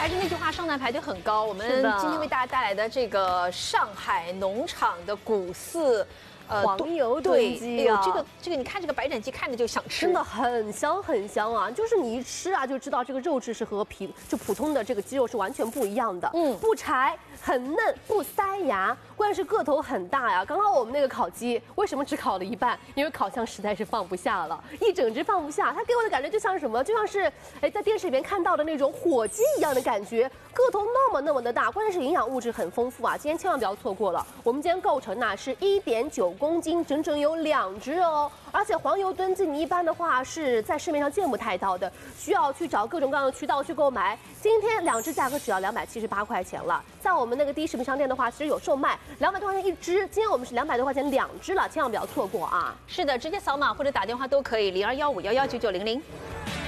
还是那句话，上南排队很高。我们今天为大家带来的这个上海农场的古饲。 黄油炖鸡啊，这个，你看这个白斩鸡，看着就想吃， 真的很香很香啊！就是你一吃啊，就知道这个肉质是和普通的这个鸡肉是完全不一样的。不柴，很嫩，不塞牙，关键是个头很大呀。刚刚我们那个烤鸡为什么只烤了一半？因为烤箱实在是放不下了，一整只放不下。它给我的感觉就像什么？就像是在电视里面看到的那种火鸡一样的感觉，个头那么的大，关键是营养物质很丰富啊！今天千万不要错过了。我们今天构成呢是1.9公斤，整整有2只哦。而且黄油炖鸡，你一般的话是在市面上见不太到的，需要去找各种各样的渠道去购买。今天2只价格只要278块钱了，在我们那个第一食品商店的话，其实有售卖200多块钱一只，今天我们是200多块钱2只了，千万不要错过啊！ 是的，直接扫码或者打电话都可以，0215119900。